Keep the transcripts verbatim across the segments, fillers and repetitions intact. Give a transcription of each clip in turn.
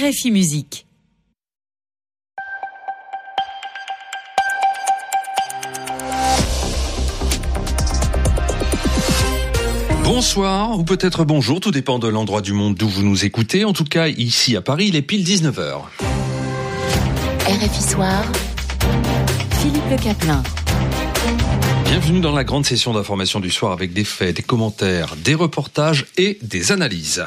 R F I Musique. Bonsoir, ou peut-être bonjour, tout dépend de l'endroit du monde d'où vous nous écoutez. En tout cas, ici à Paris, il est pile dix-neuf heures. R F I Soir, Philippe Le Caplin. Bienvenue dans la grande session d'information du soir avec des faits, des commentaires, des reportages et des analyses.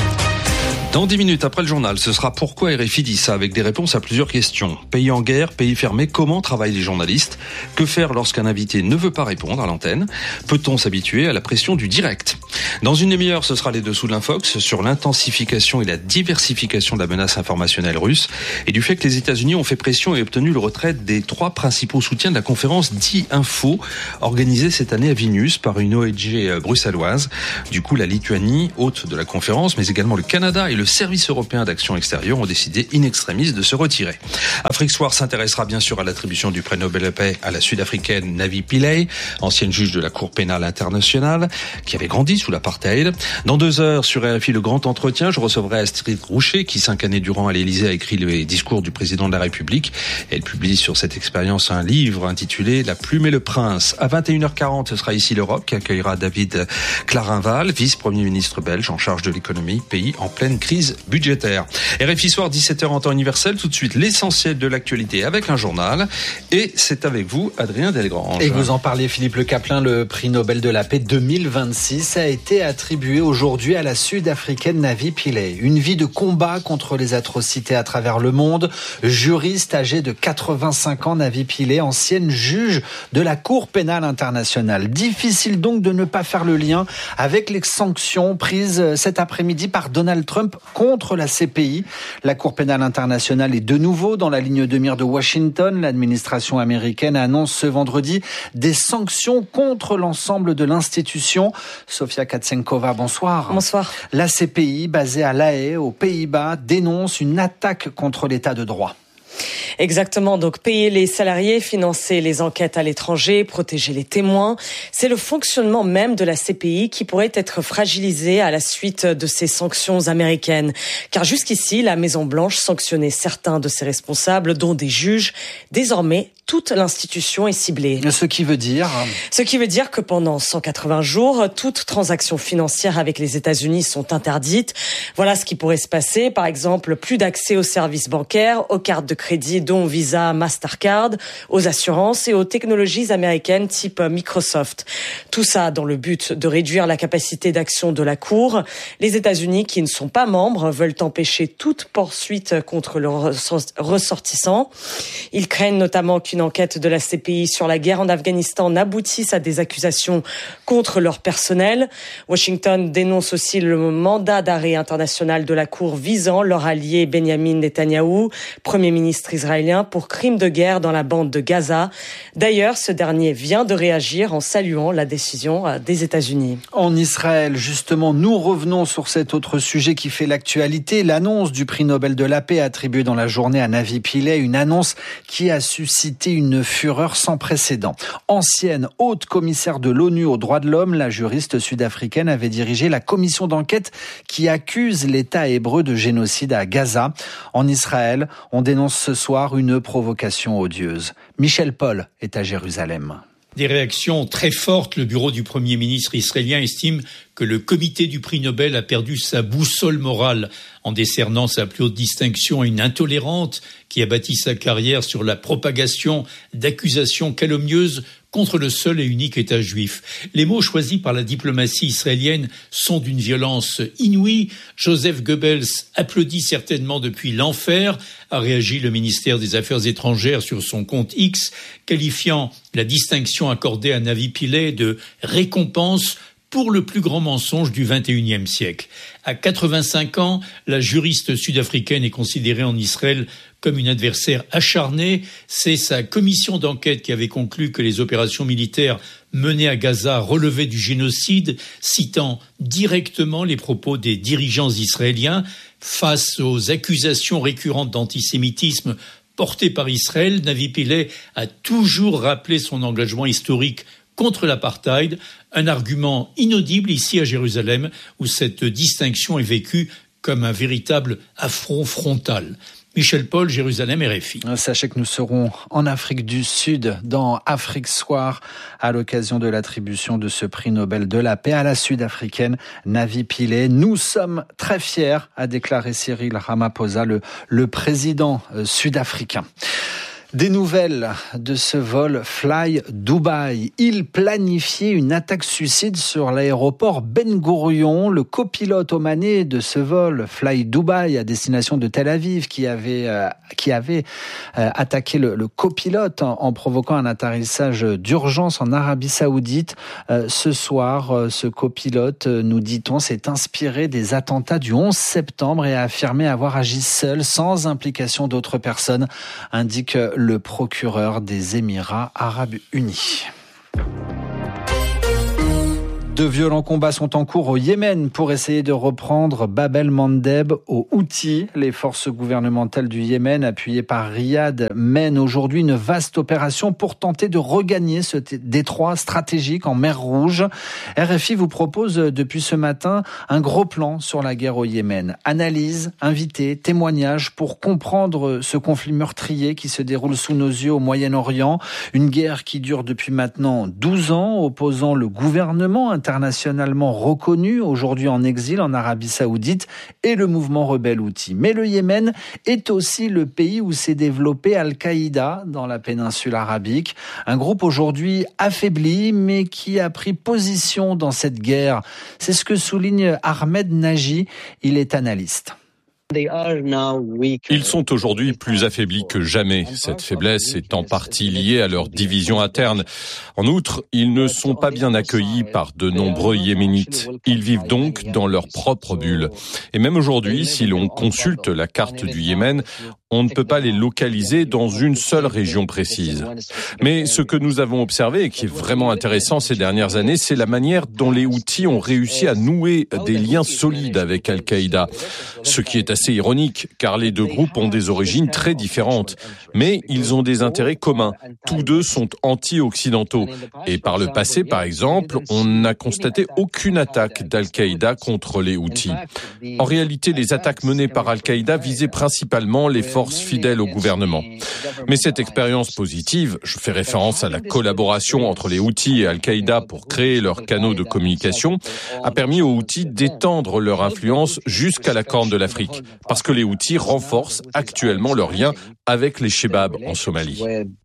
Dans dix minutes après le journal, ce sera pourquoi R F I dit ça avec des réponses à plusieurs questions. Pays en guerre, pays fermé, comment travaillent les journalistes ? Que faire lorsqu'un invité ne veut pas répondre à l'antenne ? Peut-on s'habituer à la pression du direct ? Dans une demi-heure, ce sera les dessous de l'Infox sur l'intensification et la diversification de la menace informationnelle russe et du fait que les États-Unis ont fait pression et obtenu le retrait des trois principaux soutiens de la conférence D-Info organisée cette année à Vilnius par une O N G bruxelloise. Du coup, la Lituanie, hôte de la conférence, mais également le Canada et le Le service européen d'action extérieure ont décidé in extremis de se retirer. Afrique Soir s'intéressera bien sûr à l'attribution du prix Nobel de la paix à la sud-africaine Navi Pillay, ancienne juge de la Cour pénale internationale, qui avait grandi sous l'apartheid. Dans deux heures, sur R F I, le grand entretien, je recevrai Astrid Roucher, qui cinq années durant à l'Élysée a écrit les discours du président de la République. Elle publie sur cette expérience un livre intitulé La plume et le prince. À vingt et une heures quarante, ce sera ici l'Europe qui accueillera David Clarinval, vice-premier ministre belge en charge de l'économie, pays en pleine crise budgétaire. R F I Soir, dix-sept heures en temps universel. Tout de suite, l'essentiel de l'actualité avec un journal. Et c'est avec vous, Adrien Delgrange. Et vous en parliez, Philippe Le Caplin, le prix Nobel de la paix deux mille vingt-six a été attribué aujourd'hui à la sud-africaine Navi Pillay. Une vie de combat contre les atrocités à travers le monde. Juriste âgée de quatre-vingt-cinq ans, Navi Pillay, ancienne juge de la Cour pénale internationale. Difficile donc de ne pas faire le lien avec les sanctions prises cet après-midi par Donald Trump contre la C P I. La Cour pénale internationale est de nouveau dans la ligne de mire de Washington. L'administration américaine annonce ce vendredi des sanctions contre l'ensemble de l'institution. Sofia Katsenkova, bonsoir. Bonsoir. La C P I, basée à La Haye, aux Pays-Bas, dénonce une attaque contre l'état de droit. Exactement, donc payer les salariés, financer les enquêtes à l'étranger, protéger les témoins, c'est le fonctionnement même de la C P I qui pourrait être fragilisé à la suite de ces sanctions américaines. Car jusqu'ici, la Maison-Blanche sanctionnait certains de ses responsables, dont des juges. Désormais, toute l'institution est ciblée. Ce qui veut dire... Ce qui veut dire que pendant cent quatre-vingts jours, toutes transactions financières avec les États-Unis sont interdites. Voilà ce qui pourrait se passer. Par exemple, plus d'accès aux services bancaires, aux cartes de crédit dont Visa, Mastercard, aux assurances et aux technologies américaines type Microsoft. Tout ça dans le but de réduire la capacité d'action de la Cour. Les États-Unis, qui ne sont pas membres, veulent empêcher toute poursuite contre leurs ressortissants. Ils craignent notamment qu'une enquête de la C P I sur la guerre en Afghanistan n'aboutisse à des accusations contre leur personnel. Washington dénonce aussi le mandat d'arrêt international de la Cour visant leur allié Benyamin Netanyahou, Premier ministre israélien, pour crimes de guerre dans la bande de Gaza. D'ailleurs, ce dernier vient de réagir en saluant la décision des États-Unis. En Israël, justement, nous revenons sur cet autre sujet qui fait l'actualité, l'annonce du prix Nobel de la paix attribué dans la journée à Navi Pillay, une annonce qui a suscité une fureur sans précédent. Ancienne haute commissaire de l'ONU aux droits de l'homme, la juriste sud-africaine avait dirigé la commission d'enquête qui accuse l'État hébreu de génocide à Gaza. En Israël, on dénonce ce soir une provocation odieuse. Michel Paul est à Jérusalem. Des réactions très fortes. Le bureau du Premier ministre israélien estime que le comité du prix Nobel a perdu sa boussole morale en décernant sa plus haute distinction à une intolérante qui a bâti sa carrière sur la propagation d'accusations calomnieuses contre le seul et unique État juif. Les mots choisis par la diplomatie israélienne sont d'une violence inouïe. Joseph Goebbels applaudit certainement depuis l'enfer, a réagi le ministère des Affaires étrangères sur son compte X, qualifiant la distinction accordée à Navi Pillay de récompense pour le plus grand mensonge du vingt et unième siècle. À quatre-vingt-cinq ans, la juriste sud-africaine est considérée en Israël comme une adversaire acharnée. C'est sa commission d'enquête qui avait conclu que les opérations militaires menées à Gaza relevaient du génocide, citant directement les propos des dirigeants israéliens face aux accusations récurrentes d'antisémitisme portées par Israël. Navi Pillay a toujours rappelé son engagement historique contre l'apartheid, un argument inaudible ici à Jérusalem où cette distinction est vécue comme un véritable affront frontal. Michel Paul, Jérusalem, R F I. Sachez que nous serons en Afrique du Sud, dans Afrique Soir, à l'occasion de l'attribution de ce prix Nobel de la paix à la Sud-Africaine Navi Pillay. Nous sommes très fiers, a déclaré Cyril Ramaphosa, le, le président sud-africain. Des nouvelles de ce vol Fly Dubai. Il planifiait une attaque suicide sur l'aéroport Ben Gourion. Le copilote aux manées de ce vol Fly Dubai à destination de Tel Aviv qui avait euh, qui avait euh, attaqué le, le copilote en, en provoquant un atterrissage d'urgence en Arabie Saoudite. Euh, ce soir, euh, ce copilote, euh, nous dit-on, s'est inspiré des attentats du onze septembre et a affirmé avoir agi seul, sans implication d'autres personnes, indique le procureur des Émirats Arabes Unis. De violents combats sont en cours au Yémen pour essayer de reprendre Bab el-Mandeb aux Houthis. Les forces gouvernementales du Yémen, appuyées par Riyad, mènent aujourd'hui une vaste opération pour tenter de regagner ce détroit stratégique en mer Rouge. R F I vous propose depuis ce matin un gros plan sur la guerre au Yémen. Analyse, invités, témoignages pour comprendre ce conflit meurtrier qui se déroule sous nos yeux au Moyen-Orient. Une guerre qui dure depuis maintenant douze ans, opposant le gouvernement internationalement reconnu, aujourd'hui en exil en Arabie Saoudite, et le mouvement rebelle Houthi. Mais le Yémen est aussi le pays où s'est développé Al-Qaïda dans la péninsule arabique. Un groupe aujourd'hui affaibli, mais qui a pris position dans cette guerre. C'est ce que souligne Ahmed Nagy. Il est analyste. Ils sont aujourd'hui plus affaiblis que jamais. Cette faiblesse est en partie liée à leur division interne. En outre, ils ne sont pas bien accueillis par de nombreux Yéménites. Ils vivent donc dans leur propre bulle. Et même aujourd'hui, si l'on consulte la carte du Yémen, on ne peut pas les localiser dans une seule région précise. Mais ce que nous avons observé et qui est vraiment intéressant ces dernières années, c'est la manière dont les Houthis ont réussi à nouer des liens solides avec Al-Qaïda. Ce qui est assez ironique, car les deux groupes ont des origines très différentes. Mais ils ont des intérêts communs. Tous deux sont anti-occidentaux. Et par le passé, par exemple, on n'a constaté aucune attaque d'Al-Qaïda contre les Houthis. En réalité, les attaques menées par Al-Qaïda visaient principalement les forces fidèles au gouvernement. Mais cette expérience positive, je fais référence à la collaboration entre les Houthis et Al-Qaïda pour créer leurs canaux de communication, a permis aux Houthis d'étendre leur influence jusqu'à la Corne de l'Afrique, parce que les Houthis renforcent actuellement leurs liens avec les Chebab en Somalie.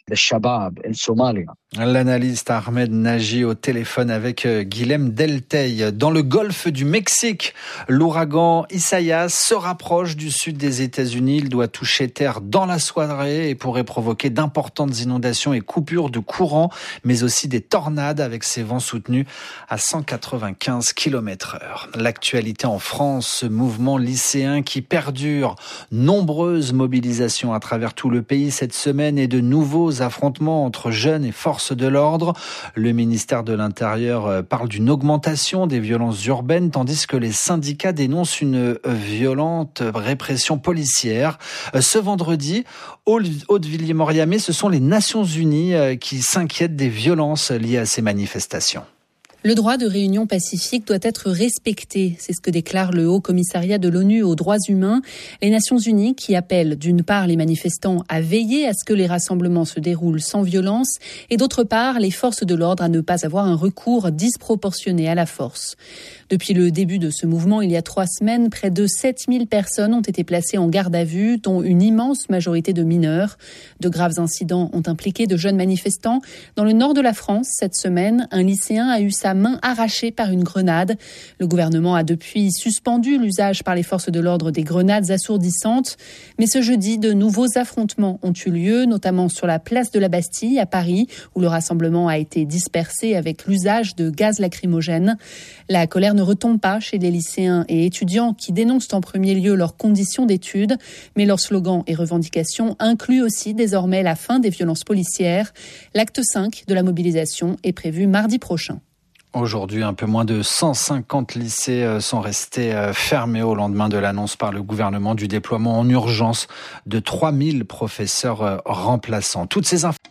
L'analyste Ahmed Nagy au téléphone avec Guilhem Delteil. Dans le golfe du Mexique, l'ouragan Isaias se rapproche du sud des États-Unis. Il doit toucher terre dans la soirée et pourrait provoquer d'importantes inondations et coupures de courant, mais aussi des tornades avec ses vents soutenus à cent quatre-vingt-quinze kilomètres heure. L'actualité en France, ce mouvement lycéen qui perdure. Nombreuses mobilisations à travers tout le pays cette semaine et de nouveaux affrontements entre jeunes et forces de l'ordre. Le ministère de l'Intérieur parle d'une augmentation des violences urbaines, tandis que les syndicats dénoncent une violente répression policière. Ce vendredi, au Haute-Villiers-Moriamé, ce sont les Nations Unies qui s'inquiètent des violences liées à ces manifestations. Le droit de réunion pacifique doit être respecté. C'est ce que déclare le Haut Commissariat de l'ONU aux droits humains. Les Nations Unies qui appellent d'une part les manifestants à veiller à ce que les rassemblements se déroulent sans violence et d'autre part les forces de l'ordre à ne pas avoir un recours disproportionné à la force. Depuis le début de ce mouvement, il y a trois semaines, près de sept mille personnes ont été placées en garde à vue, dont une immense majorité de mineurs. De graves incidents ont impliqué de jeunes manifestants. Dans le nord de la France, cette semaine, un lycéen a eu sa main arrachée par une grenade. Le gouvernement a depuis suspendu l'usage par les forces de l'ordre des grenades assourdissantes. Mais ce jeudi, de nouveaux affrontements ont eu lieu, notamment sur la place de la Bastille à Paris, où le rassemblement a été dispersé avec l'usage de gaz lacrymogène. La colère ne retombe pas chez les lycéens et étudiants qui dénoncent en premier lieu leurs conditions d'études, mais leurs slogans et revendications incluent aussi désormais la fin des violences policières. L'acte cinq de la mobilisation est prévu mardi prochain. Aujourd'hui, un peu moins de cent cinquante lycées sont restés fermés au lendemain de l'annonce par le gouvernement du déploiement en urgence de trois mille professeurs remplaçants. Toutes ces infos.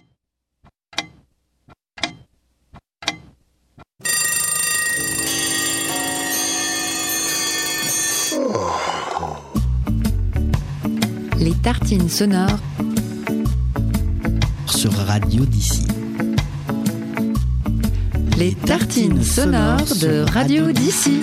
Les tartines sonores sur Radio d'ici. Les tartines sonores de Radio d'ici.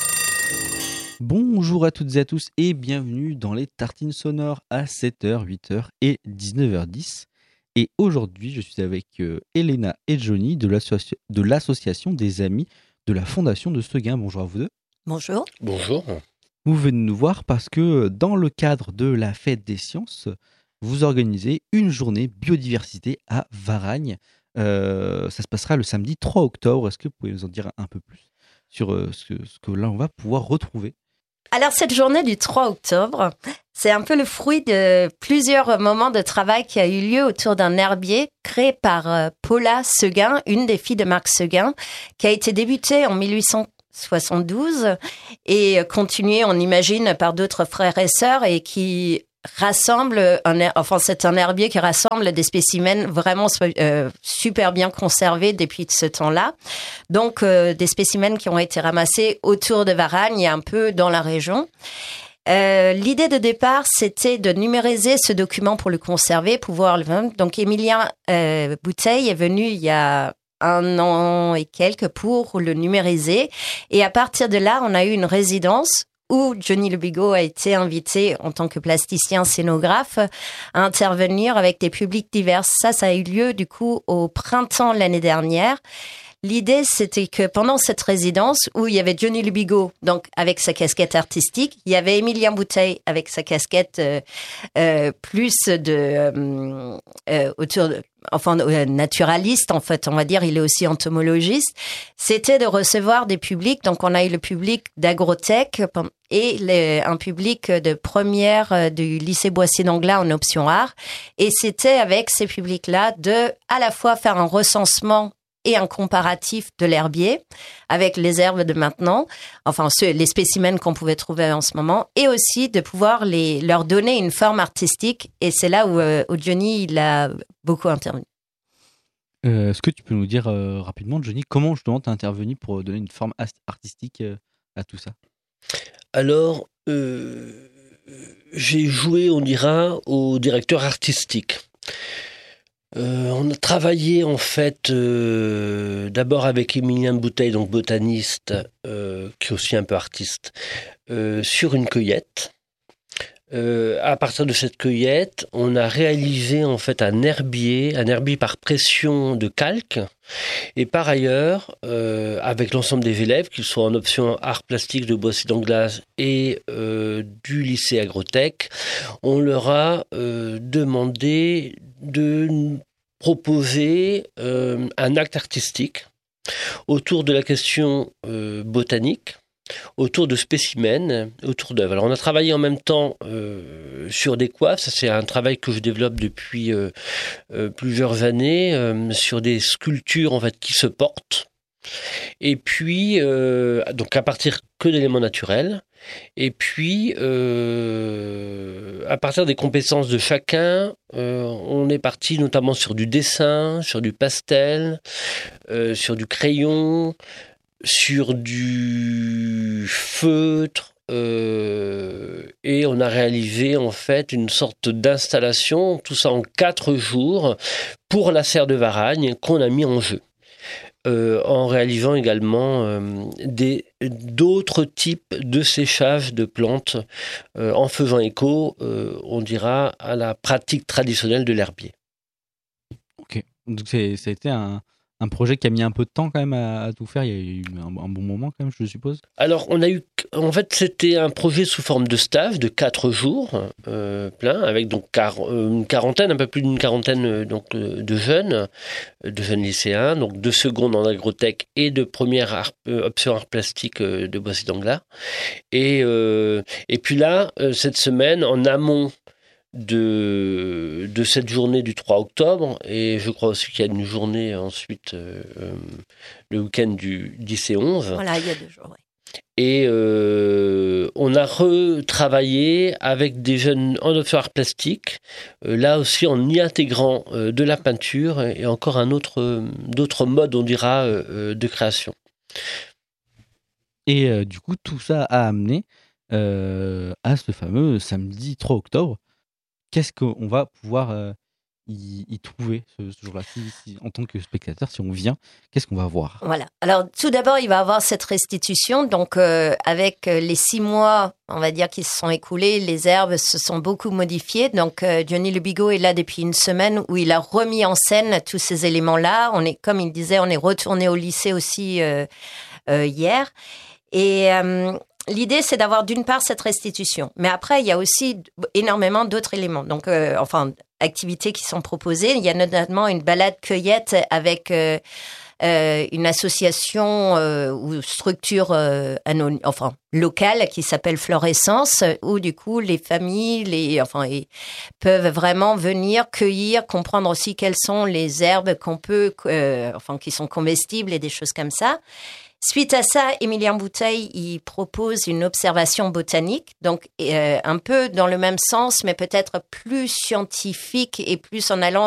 Bonjour à toutes et à tous et bienvenue dans les tartines sonores à sept heures, huit heures et dix-neuf heures dix. Et aujourd'hui, je suis avec euh, Elena et Johnny de, l'associ- de l'association des amis de la Fondation de Seguin. Bonjour à vous deux. Bonjour. Bonjour. Vous venez nous voir parce que dans le cadre de la Fête des Sciences, vous organisez une journée biodiversité à Varagne. Euh, ça se passera le samedi trois octobre. Est-ce que vous pouvez nous en dire un peu plus sur euh, ce, que, ce que là on va pouvoir retrouver ? Alors cette journée du trois octobre, c'est un peu le fruit de plusieurs moments de travail qui a eu lieu autour d'un herbier créé par euh, Paula Seguin, une des filles de Marc Seguin, qui a été débutée en mille huit cent soixante-douze et continuée, on imagine, par d'autres frères et sœurs et qui rassemble, un, enfin c'est un herbier qui rassemble des spécimens vraiment euh, super bien conservés depuis ce temps-là. Donc euh, des spécimens qui ont été ramassés autour de Varagne et un peu dans la région. Euh, l'idée de départ, c'était de numériser ce document pour le conserver, pouvoir le vendre. Donc Émilien euh, Bouteille est venu il y a un an et quelques pour le numériser. Et à partir de là, on a eu une résidence où Johnny Le Bigot a été invité en tant que plasticien scénographe à intervenir avec des publics divers. Ça, ça a eu lieu du coup au printemps l'année dernière. L'idée, c'était que pendant cette résidence où il y avait Johnny Le Bigot, donc avec sa casquette artistique, il y avait Émilien Bouteille avec sa casquette euh, euh, plus de euh, euh, autour de enfin euh, naturaliste en fait, on va dire, il est aussi entomologiste. C'était de recevoir des publics, donc on a eu le public d'Agrotech et les, un public de première du lycée Boissier-d'Anglas en option art, et c'était avec ces publics-là de à la fois faire un recensement et un comparatif de l'herbier avec les herbes de maintenant, enfin ceux, les spécimens qu'on pouvait trouver en ce moment, et aussi de pouvoir les, leur donner une forme artistique. Et c'est là où, euh, où Johnny il a beaucoup intervenu. Euh, est-ce que tu peux nous dire euh, rapidement, Johnny, comment justement tu as intervenu pour donner une forme artistique euh, à tout ça ? Alors, euh, j'ai joué, on dira, au directeur artistique. Euh, on a travaillé en fait euh, d'abord avec Émilien Bouteille, donc botaniste, euh, qui est aussi un peu artiste, euh, sur une cueillette. Euh, à partir de cette cueillette, on a réalisé en fait un herbier, un herbier par pression de calque. Et par ailleurs, euh, avec l'ensemble des élèves, qu'ils soient en option art plastique de Boissier-d'Anglas et euh, du lycée Agrotech, on leur a euh, demandé de proposer euh, un acte artistique autour de la question euh, botanique, autour de spécimens, autour d'œuvres. Alors on a travaillé en même temps euh, sur des coiffes, ça c'est un travail que je développe depuis euh, euh, plusieurs années, euh, sur des sculptures en fait qui se portent, et puis euh, donc à partir que d'éléments naturels, et puis euh, à partir des compétences de chacun, euh, on est parti notamment sur du dessin, sur du pastel, euh, sur du crayon, sur du feutre, euh, et on a réalisé en fait une sorte d'installation, tout ça en quatre jours, pour la serre de Varagne qu'on a mis en jeu. Euh, en réalisant également euh, des, d'autres types de séchage de plantes, euh, en faisant écho, euh, on dira, à la pratique traditionnelle de l'herbier. Ok, donc c'est, ça a été un, un projet qui a mis un peu de temps quand même à, à tout faire, il y a eu un, un bon moment quand même, je suppose. Alors, on a eu, en fait, c'était un projet sous forme de stage de quatre jours, euh, plein, avec donc car, une quarantaine, un peu plus d'une quarantaine donc, de jeunes, de jeunes lycéens, donc de seconde en agrotech et de première art, euh, option art plastique euh, de Boissier-d'Anglas. Et, euh, et puis là, euh, cette semaine, en amont de, de cette journée du trois octobre, et je crois aussi qu'il y a une journée ensuite, euh, euh, le week-end du dix et onze. Voilà, il y a deux jours, oui. Et euh, on a retravaillé avec des jeunes en option art plastique, euh, là aussi en y intégrant euh, de la peinture et encore un autre, euh, d'autres modes, on dira, euh, de création. Et euh, du coup, tout ça a amené euh, à ce fameux samedi trois octobre, qu'est-ce qu'on va pouvoir euh, y, y trouver ce, ce jour-là si, si, en tant que spectateur, si on vient, qu'est-ce qu'on va voir? Voilà. Alors, tout d'abord, il va avoir cette restitution. Donc, euh, avec les six mois, on va dire, qui se sont écoulés, les herbes se sont beaucoup modifiées. Donc, euh, Johnny Le Bigot est là depuis une semaine où il a remis en scène tous ces éléments-là. On est, comme il disait, on est retourné au lycée aussi euh, euh, hier. Et euh, l'idée, c'est d'avoir d'une part cette restitution. Mais après, il y a aussi énormément d'autres éléments. Donc, euh, enfin, activités qui sont proposées. Il y a notamment une balade cueillette avec euh, euh, une association euh, ou structure euh, anon- enfin, locale qui s'appelle Florescence, où du coup, les familles les, enfin, et, peuvent vraiment venir cueillir, comprendre aussi quelles sont les herbes qu'on peut, euh, enfin, qui sont comestibles et des choses comme ça. Suite à ça, Émilien Bouteille, il propose une observation botanique, donc euh, un peu dans le même sens, mais peut-être plus scientifique et plus en allant